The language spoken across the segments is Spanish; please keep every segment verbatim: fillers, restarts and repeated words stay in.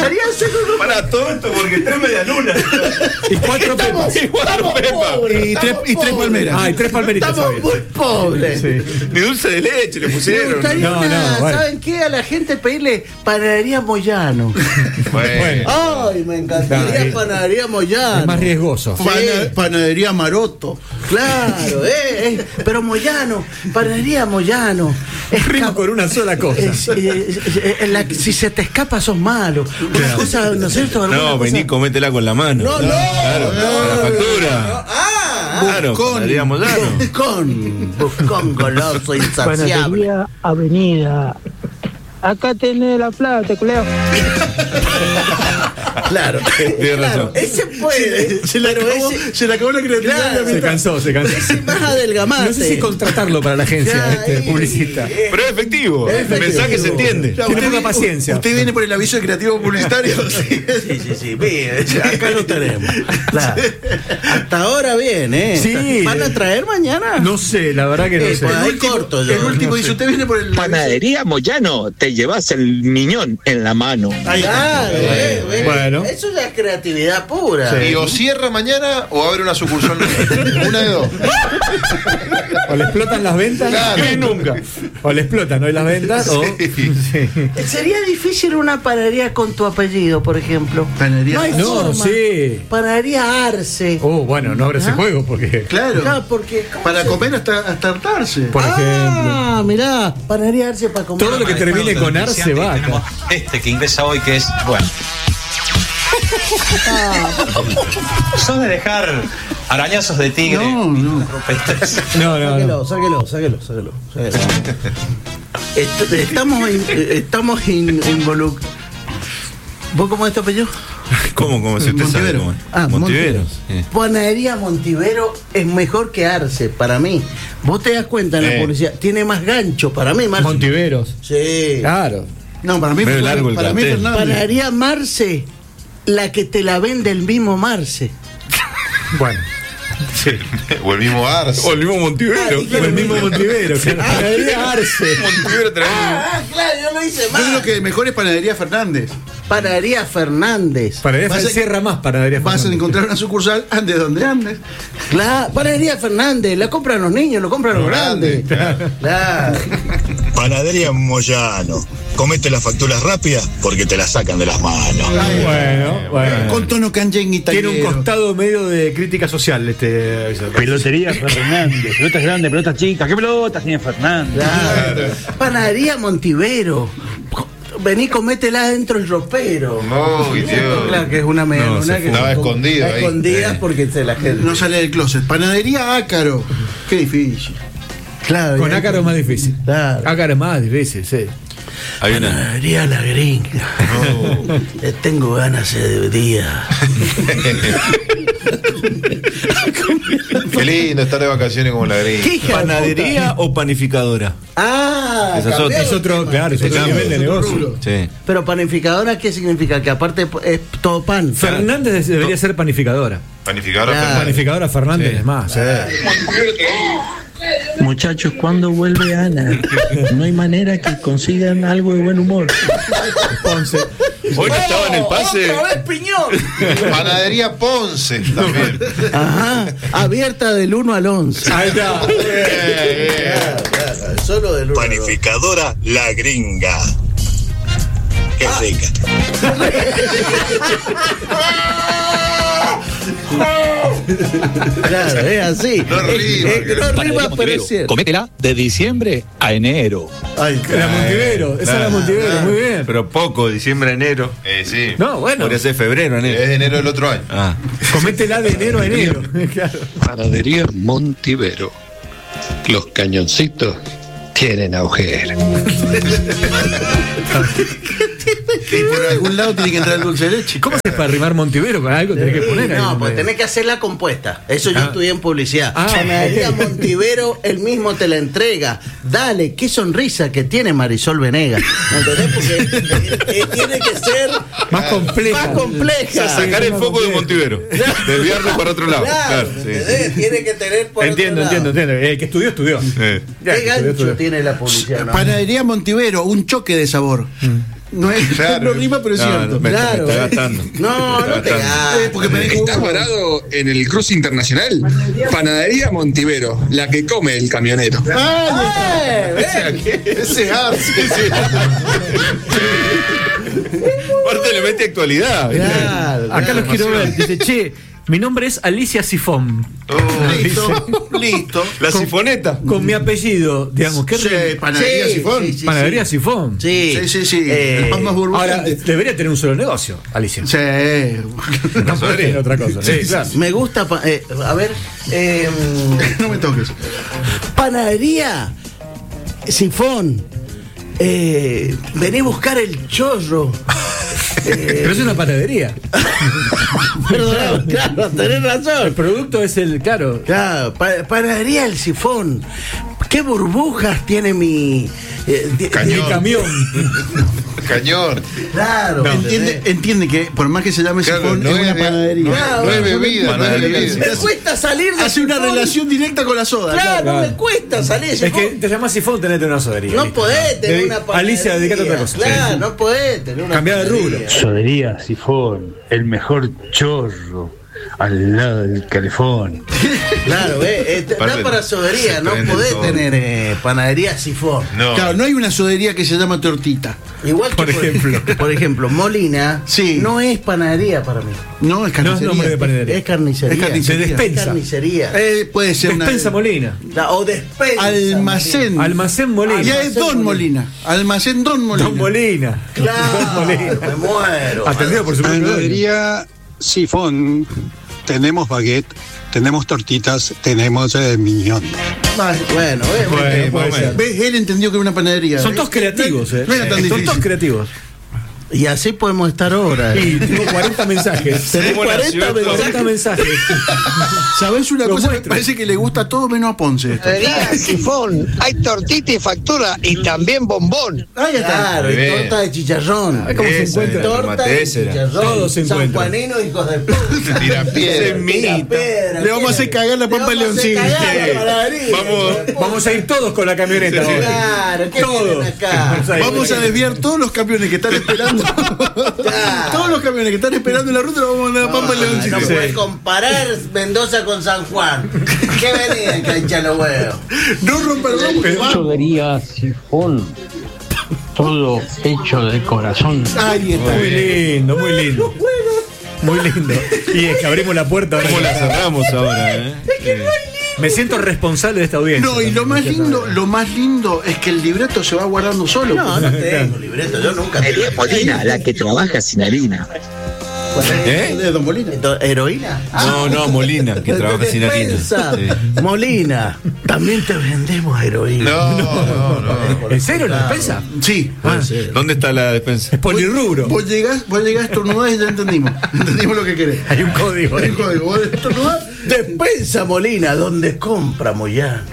gustaría hacer un... Para todo esto, porque tres medialunas. Y cuatro pepas. Y cuatro pepas. Y tres, y tres palmeras. Ah, y tres palmeritas. Estamos muy pobres. Sí. Ni dulce de leche le Me pusieron. gustaría No, una, no, bueno. ¿saben qué? A la gente pedirle panadería Moyano. Bueno. Ay, me encantaría Dale. panadería Moyano. Es más riesgoso. Sí. Pana- panadería Maroto. Claro, eh, eh, pero Moyano, panadería Moyano. Es Rima cap- con una sola cosa. es- es- es- es la- si se te escapa sos malo. Una cosa, ¿no es cierto? ¿Alguna No, cosa? vení, cométela con la mano. No, no, Claro, no, la no, factura. Ah, Claro, Buscón. panadería Moyano. buscón, buscón goloso, insaciable. Panadería Avenida. Acá tenés la plata, culeo. Claro, Tienes claro, razón. ese puede, Se le pero acabó, ese, se le acabó la creatividad. Claro. la Se mitad. cansó, se cansó. ese más adelgamate. No sé si contratarlo para la agencia, Ya, este eh, publicista. eh, Pero es efectivo. Es efectivo. El mensaje se entiende. Ya, Tiene usted poca vi- paciencia. Usted viene por el aviso de creativo publicitario. Sí. Sí, sí, sí, bien, acá lo tenemos. Claro. Hasta ahora bien, ¿eh? Sí. ¿Van a traer mañana? No sé, la verdad que no Eh, sé. pues ahí último- corto yo. el último No dice, sé. usted viene por el aviso. Panadería Moyano, te llevas el miñón en la mano. Ahí está. Claro, eh, eh, Bueno. eso ya es creatividad pura. Y o cierra mañana o abre una sucursal nueva. Una de dos. O le explotan las ventas. Claro. Y nunca. O le explotan hoy las ventas. O... Sí. Sería difícil una panadería con tu apellido, por ejemplo. Panadería- No hay No, forma. sí. Panadería Arce. Oh, bueno, no abre ese ¿Ah? juego porque. Claro. Claro, porque ¿cómo Para se- comer hasta, hasta hartarse. Por ejemplo. Ah, mirá, panadería Arce para comer. Todo lo que termine con ar se va acá. Este que ingresa hoy, que es, bueno. Son de dejar arañazos de tigre. No, no. No, no, no. Sáquelo, sáquelo, sáquelo, sáquelo, sáquelo. Est- estamos in- eh, estamos involucrados. ¿Vos cómo es tu apellido? ¿Cómo? ¿Cómo se te sabe? Montivero. ¿Cómo es? Ah, Montivero. Montivero. Panadería Montivero es mejor que Arce, para mí. Vos te das cuenta en la Eh. publicidad, tiene más gancho, para mí, Marce. Montiveros. Sí. Claro. No, para mí, Medio para, largo el para mí cartel. Fernández. Panadería Marce, la que te la vende el mismo Marce. Bueno. Sí. O el mismo Ars. O el mismo Montivero. Ah, O el mismo Montivero. Que panadería Arce. Montivero trae. Ah, claro, yo lo hice Yo creo mal. que mejor es Panadería Fernández. Panadería Fernández. Panadería Vas a- cierra más panadería. Vas a Fernández. encontrar una sucursal andes donde andes. Claro, Panadería Fernández, la compran los niños, lo compran los grandes. Claro. Panadería Moyano, comete las facturas rápidas porque te las sacan de las manos. Bueno, bueno. Con tono canyen italiano. Tiene un costado medio de crítica social este aviso. Pelotería Fernández. Pelotas grandes, pelotas chicas. ¿Qué pelotas tiene Fernández? Claro. Panadería Montivero. Vení, cométela dentro del ropero. Uy, Dios. Claro que es una melona se que Estaba se- escondido está ahí. escondida Eh. porque se la gente. No sale del closet. Panadería Ácaro. Qué difícil. Claro, Con ya- ácaro es más difícil. Claro. Ácaro es más difícil, sí. Hay una. Panadería La Gringa. Le tengo ganas de día. Qué lindo estar de vacaciones como la gringa. ¿Qué hija de ¿Panadería o panificadora? puta? Ah, Esa es cambió. otra. Es otro, claro, es otro Cambio. nivel de negocio. Sí. Pero panificadora, ¿qué significa? Que aparte es todo pan. Fernández debería ser panificadora. Panificadora Claro. Fernández. Panificadora Fernández es más. eh. Muchachos, ¿cuándo vuelve Ana? No hay manera que consigan algo de buen humor. Ponce. Hoy no estaba en el pase. ¡Otra vez piñón! Panadería Ponce también. Ajá, abierta del uno al once. Ahí está. Claro, claro, solo del uno al once. Panificadora La Gringa. Qué rica. Claro, es así. No rima, Es que no rima, pero es cierto. Cométela de diciembre a enero. Ay, La Montivero, esa es la Montivero, muy bien. Pero poco, diciembre, enero. Eh, sí. No, bueno. Podría ser febrero, Es enero. de enero del otro año. Ah. Cométela de enero a enero. Claro. Panadería Montivero. Los cañoncitos tienen agujero. Y por algún lado tiene que entrar el dulce de leche. ¿Cómo se para rimar Montivero con algo? Tenés que poner ahí. No, pues eh. tenés que hacer la compuesta. Eso yo Ah. estudié en publicidad. Ah, Panadería ok. Montivero, él mismo te la entrega. Dale, qué sonrisa que tiene Marisol Venegas. ¿Me entendés? Porque eh, tiene que ser Más compleja. más compleja. Sacar el foco de Montivero. Desviarlo para otro lado. Claro, Claro, sí, ¿entendés? sí. Tiene que tener por Entiendo, otro lado. entiendo, entiendo. El que estudió, estudió. Eh. Ya, ¿Qué que estudió, gancho estudió. tiene la publicidad? no? Panadería Montivero, un choque de sabor. No, es, Claro. no rima, pero es No, cierto. no, me, Claro, me está eh. gastando. No, Me no está te gastando. gastes. Eh, porque me dijo- ¿Estás parado en el cruce internacional? Panadería Montivero, la que come el camionero. Eh, ven. Ese Arce. Aparte le mete actualidad. ¿viste? Claro, Acá claro. los quiero ver. Dice, che, mi nombre es Alicia Sifón. Listo, listo. La sifoneta. Con mi apellido, digamos, ¿qué Sí, rim- panadería Sí, Sifón. sí, sí. Panadería Sifón. Sí, Sí, sí, sí. Eh, el pan más Ahora, burbujeante. debería tener un solo negocio, Alicia. Sí. No puede tener otra cosa. ¿no? Sí, Claro. me gusta. pa- eh, a ver. eh, No me toques. panadería Sifón. Eh, vení a buscar el chorro. Pero es una panadería. Perdón, claro, tenés El razón. producto es el, claro. Claro, pa- panadería El Sifón. ¿Qué burbujas tiene mi. eh, di- Cañón. Mi camión. Cañón. Claro. Entiende, entiende que por más que se llame Claro, Sifón, no es es una de- panadería. Claro, No es no, bebida, no es panadería. bebida. Me cuesta salir de Hace una Sifón. relación directa con la soda. Claro, Claro. no me cuesta salir de Es Sifón. que te llamas Sifón, tenés una sodería. No listo. podés tener Dedi- una panadería. Alicia, dedicate a otra cosa. Claro, Sí. no podés tener una Cambiá de panadería. rubro. Sodería Sifón, el mejor chorro al lado del calefón. Claro, ve, eh, te- da Aparte, para sodería, se no prende podés todo. tener eh, panadería Sifón. No. Claro, no hay una sodería que se llama tortita. Igual que Por ejemplo. por ejemplo, Molina Sí. no es panadería para mí. No, es No es carnicería. nombre de panadería. Es carnicería. Es carnicería. De despensa. Es carnicería. Eh, puede ser una- Despensa Molina. La- o despensa. Almacén. Almacén Molina. Ya es Don Molina. Almacén Don Molina. Don Molina. Claro, Don Molina. me muero. Atendido por su propio dueño. Panadería Sifón, tenemos baguette, tenemos tortitas, tenemos eh, miñón. Bueno, bueno, ve, Bueno, ve, puede ve. ser. ¿Ves? Él entendió que era una panadería. Son ¿ves? todos creativos, eh. No era tan Son difícil. todos creativos. Y así podemos estar ahora. Y tengo cuarenta mensajes. Tenés ¿Cómo nació cuarenta esto? cuarenta mensajes. ¿Sabés una Lo cosa? Me muestro. parece que le gusta todo menos a Ponce. Esto. Panadería Sifón, hay tortita y factura y también bombón. Ahí está. Claro, y Muy bien. torta de chicharrón. Ah, ¿cómo se Esa encuentra? era la Torta de tomatesera. chicharrón. Todos se encuentran. Sanjuanino, hijos de puta. Tirapiedra. Semita. Le vamos a hacer cagar la pampa Leoncini. Vamos- Vamos a ir todos con la camioneta ahora. Claro, ¿qué Todos. vienen acá? Vamos a ir. Vamos a desviar todos los camiones que están esperando. Todos los camiones que están esperando en la ruta los vamos a mandar a Pampa No, Leoncini. no puedes comparar Mendoza con San Juan. ¿Qué venían que hinchar los huevos? No rompan los huevos. Sodería Sifón, todo hecho de corazón. Ahí está. Muy lindo, muy lindo. Muy lindo. Y es que abrimos la puerta ahora. ¿Cómo la cerramos ahora, eh? Eh, Me siento responsable de esta audiencia. No, y lo más lindo, lo más lindo es que el libreto se va guardando solo. No, no tengo libreto, yo nunca tengo. Molina, la que trabaja sin harina. ¿Eh? De Don Molina. ¿Heroína? No, no, Molina, que trabaja sin harina. Despensa. Sí. Molina, también te vendemos heroína. No, no, no. ¿En serio la despensa? Sí. Ah, ¿Dónde está la despensa? Es polirrubro. Vos llegás, vos llegás, estornudás y ya entendimos. Entendimos lo que querés. Hay un código. Hay ahí. un código. Vos estornudás. Despensa Molina, donde compra Moyano.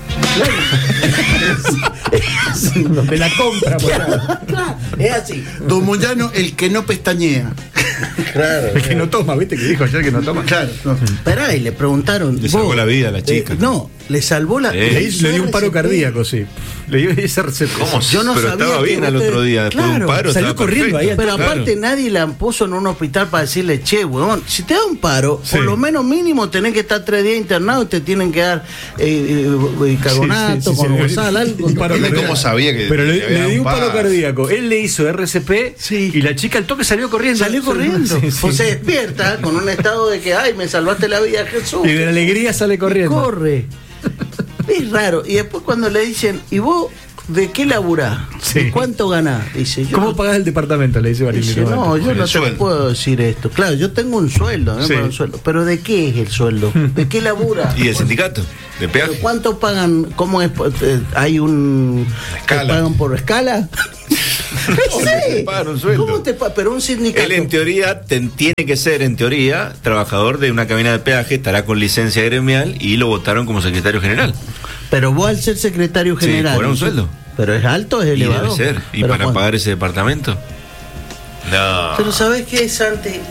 Donde la compra, por favor. Claro, es así. Don Moyano, el que no pestañea. Claro. El que no toma, ¿viste? Que dijo ayer que no toma. Claro. No. Esperá, y le preguntaron. Le salvó vos, la vida a la chica. eh, no, le salvó la Sí. Le, hizo le dio un paro R C P. cardíaco, sí. Le dio ese receta. ¿Cómo? Yo no Pero sabía estaba que bien al usted- otro día. Después de un Claro, paro. salió estaba corriendo ahí. perfecto. Pero Claro. aparte nadie la puso en un hospital para decirle, che, huevón, si te da un paro, Sí. por lo menos mínimo tenés que estar tres días internado y te tienen que dar eh, eh, carbonato, Sí, sí, sí, con sí. bozal, algo. Un paro ¿Cómo cardíaco. sabía que Pero le, que había le dio un paro paro? cardíaco. Él le hizo R C P Sí. y la chica al toque salió corriendo. Salió corriendo. Sí, sí. O se despierta con un estado de que, ay, me salvaste la vida, Jesús. Y de la alegría sale corriendo. Corre. Es raro. Y después cuando le dicen, ¿y vos de qué laburás? Sí. ¿Cuánto ganás? Dice, yo ¿Cómo no- pagás el departamento? Le dice Barili. Dice, no, yo Con no el te sueldo. puedo decir esto. Claro, yo tengo un sueldo, ¿no? Sí. Para un sueldo. Pero ¿de qué es el sueldo? ¿De qué labura? ¿Y el sindicato? ¿De ¿Pero peaje? ¿Cuánto pagan? ¿Cómo es? Eh, ¿Hay un... Escala. ¿te pagan por escala? ¿Cómo te pagan un sueldo? ¿Cómo te pagan? Pero un sindicato... Él en teoría ten- tiene que ser, en teoría, trabajador de una cabina de peaje, estará con licencia gremial y lo votaron como secretario general. Pero vos al ser secretario Sí, general... cobra un sueldo. ¿Pero es alto o es Y elevado? debe ser. ¿Y Pero para Juan- pagar ese departamento? No. Pero ¿sabés qué, Santi?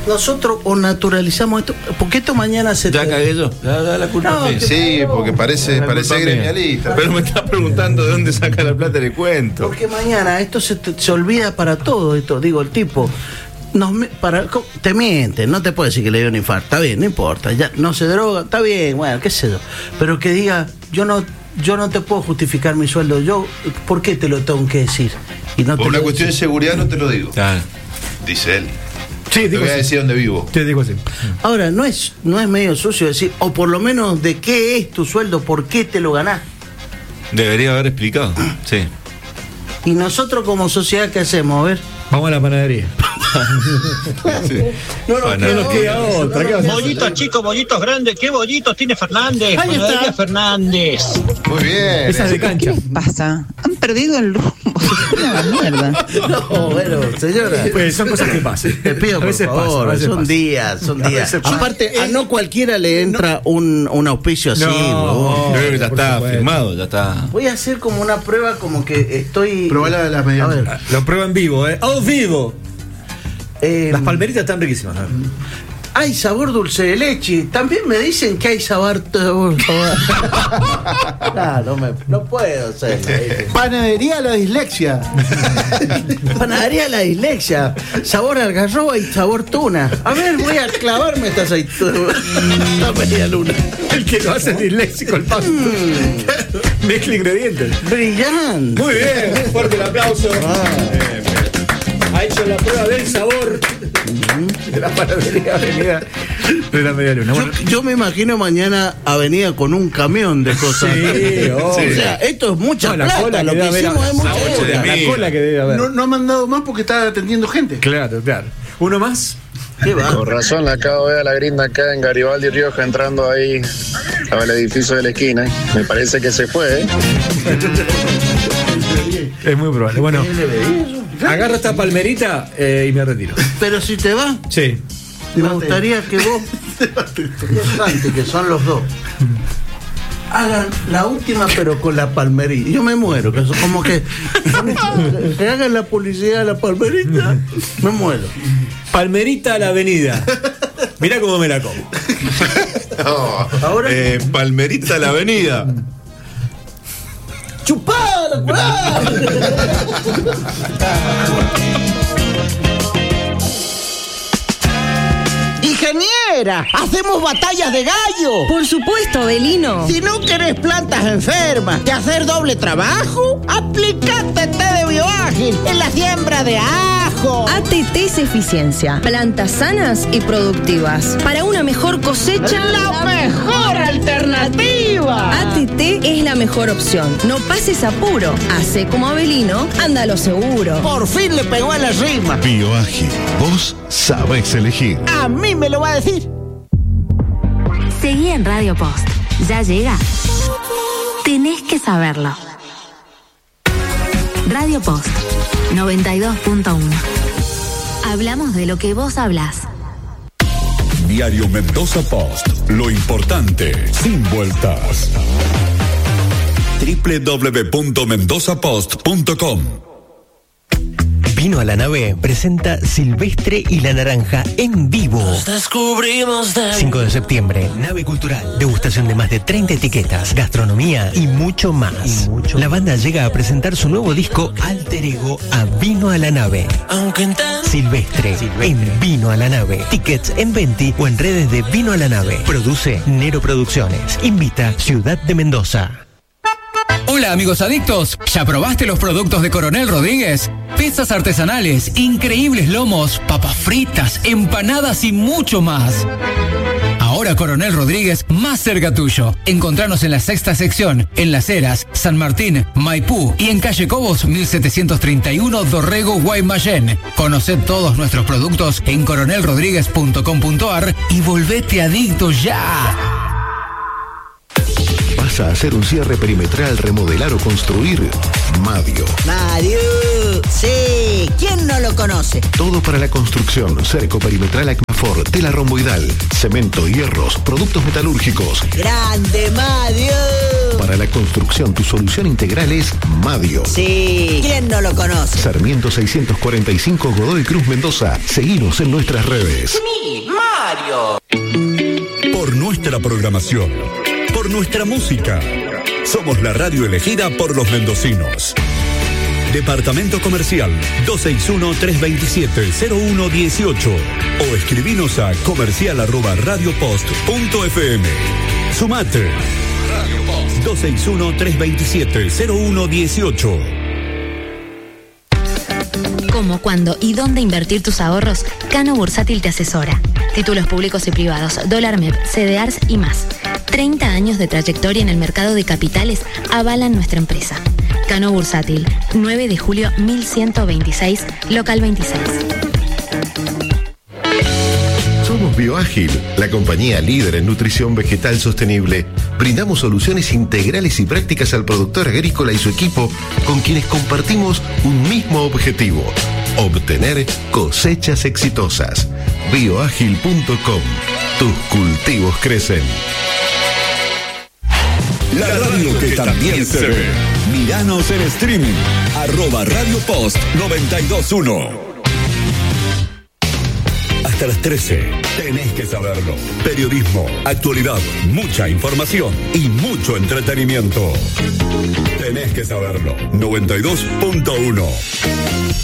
nosotros o naturalizamos esto, porque esto mañana se... Ya te... cagué yo, ya da la culpa No, a mí. que- Sí, porque parece, La parece culpa mía. gremialista. Pero me está preguntando de dónde saca la plata del cuento. Porque mañana esto se, te- se olvida para todo esto. Digo, el tipo nos, me- para, co- te miente, no te puede decir que le dio un infarto, está bien, no importa, ya no se droga, está bien, bueno, qué sé yo. Pero que diga, yo no, yo no te puedo justificar mi sueldo, yo, ¿por qué te lo tengo que decir? Y no Por te una lo cuestión de dice. seguridad no te lo digo. Claro. Dice él. Sí, Te digo voy a así. decir dónde vivo. Te digo así. Ahora, no es, no es medio sucio decir, o por lo menos de qué es tu sueldo, por qué te lo ganás. Debería haber explicado. Sí. Y nosotros como sociedad, ¿qué hacemos? A ver. Vamos a la panadería. Sí. No nos Bueno, queda no nos queda otra, ¿qué va a hacer? Bollitos chicos, bollitos grandes, ¿qué bollitos tiene Fernández? Ahí está. Panadería Fernández. Muy bien. Esa es de cancha. pasa? Han perdido el rumbo. Se fueron a la mierda. No, bueno, señora. Pues son cosas que pasan. Te pido A por veces pasa, favor, a veces son pasa. días, son A días. veces pasa. Aparte, a no cualquiera le entra un, un auspicio así, No. huevón. Yo creo que ya por está supuesto. firmado, ya está. Voy a hacer como una prueba, como que estoy. Probala de las A medianas. ver, Lo pruebo en vivo, ¿eh? ¡Au vivo! eh, Las palmeritas están riquísimas. ¿eh? hay sabor dulce de leche. También me dicen que hay sabor. sabor- no, no, me, no puedo ser. Panadería la dislexia. Panadería la dislexia. Sabor algarroba y sabor tuna. A ver, voy a clavarme esta aceituna. Esta media luna. El que lo hace es disléxico, el pan. Mezcla ingredientes. Brillante. Muy bien, fuerte el aplauso. Bien, bien. Ha hecho la prueba del sabor de la panadería avenida de la media luna. Yo, Bueno, yo me imagino mañana Avenida con un camión de cosas. Sí, obvio. O sea, esto es mucha no, la plata. cola Lo que que debe haber. hicimos es mucha Una bocha de plata. mil. La cola que debe haber. No, no ha mandado más porque está atendiendo gente. Claro, claro. ¿Uno más? ¿Qué va? Con razón, la acabo de ver a la grinda acá en Garibaldi Rioja entrando ahí al edificio de la esquina. Me parece que se fue, ¿eh? Es muy probable. Bueno, agarro esta palmerita eh, y me retiro. Pero si te vas, Sí. me gustaría que vos, Santi, que son los dos, hagan la última pero con la palmerita. Yo me muero, que eso como que que hagan la publicidad de la palmerita, me muero. Palmerita a la avenida. Mirá cómo me la como. No. Ahora Eh, Palmerita la avenida. ¡chupar! Ingeniera, hacemos batallas de gallo. Por supuesto, Belino. Si no querés plantas enfermas y hacer doble trabajo, aplicate té de bioágil en la siembra de ajo. A T T es eficiencia. Plantas sanas y productivas. Para una mejor cosecha. La mejor alternativa. A T T es la mejor opción. No pases apuro. Hace como Abelino, ándalo seguro. Por fin le pegó a la rima. Bioágil, vos sabés elegir. A mí me lo va a decir. Seguí en Radio Post. Ya llega. Tenés que saberlo. Radio Post noventa y dos punto uno. Hablamos de lo que vos hablás. Diario Mendoza Post. Lo importante, sin vueltas. doble u doble u doble u punto mendoza post punto com. Vino a la Nave presenta Silvestre y la Naranja en vivo. Descubrimos de... cinco de septiembre, Nave Cultural. Degustación de más de treinta etiquetas, gastronomía y mucho más. Y mucho la banda llega a presentar su nuevo disco Alter Ego a Vino a la Nave. Aunque intent... Silvestre, Silvestre en Vino a la Nave. Tickets en Venti o en redes de Vino a la Nave. Produce Nero Producciones. Invita Ciudad de Mendoza. Hola amigos adictos, ¿ya probaste los productos de Coronel Rodríguez? Pizzas artesanales, increíbles lomos, papas fritas, empanadas y mucho más. Ahora Coronel Rodríguez más cerca tuyo. Encontranos en la sexta sección, en Las Heras, San Martín, Maipú y en calle Cobos mil setecientos treinta y uno Dorrego, Guaymallén. Conoced todos nuestros productos en coronel rodríguez punto com punto ar y volvete adicto ya. ¿Vas a hacer un cierre perimetral, remodelar o construir? Madio. Mario, sí, ¿quién no lo conoce? Todo para la construcción, cerco perimetral Acmafor. confort, tela romboidal, cemento, hierros, productos metalúrgicos. ¡Grande, Madio! Para la construcción, tu solución integral es Madio. Sí, ¿quién no lo conoce? Sarmiento seiscientos cuarenta y cinco, Godoy Cruz, Mendoza. Seguinos en nuestras redes. ¡Mi Mario! Por nuestra programación, por nuestra música. Somos la radio elegida por los mendocinos. Departamento Comercial dos seis uno, tres dos siete, cero uno uno ocho o escribinos a comercial arroba radiopost punto f m. Sumate dos seis uno, tres dos siete, cero uno uno ocho. Cómo, cuándo y dónde invertir tus ahorros, Cano Bursátil te asesora. Títulos públicos y privados, dólar M E P, C D Rs y más. treinta años de trayectoria en el mercado de capitales avalan nuestra empresa. Cano Bursátil, nueve de julio mil ciento veintiséis, local veintiséis. Somos Bioágil, la compañía líder en nutrición vegetal sostenible. Brindamos soluciones integrales y prácticas al productor agrícola y su equipo, con quienes compartimos un mismo objetivo: obtener cosechas exitosas. bioágil punto com. Tus cultivos crecen. La radio que también se ve. Míranos en streaming. Arroba Radio Post noventa y dos punto uno. Hasta las trece. Tenés que saberlo. Periodismo, actualidad, mucha información y mucho entretenimiento. Tenés que saberlo. noventa y dos punto uno.